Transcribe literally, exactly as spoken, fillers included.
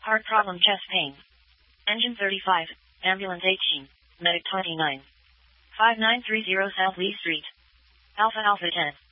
Heart problem, chest pain. Engine thirty-five, ambulance eighteen, medic twenty-nine. five nine three zero South Lee Street. Alpha Alpha ten.